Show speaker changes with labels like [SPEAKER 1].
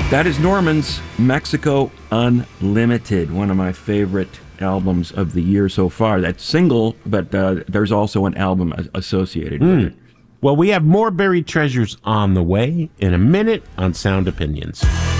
[SPEAKER 1] That is Norman's Mexico Unlimited, one of my favorite albums of the year so far. That's single, but there's also an album associated with it.
[SPEAKER 2] Well, we have more buried treasures on the way in a minute on Sound Opinions.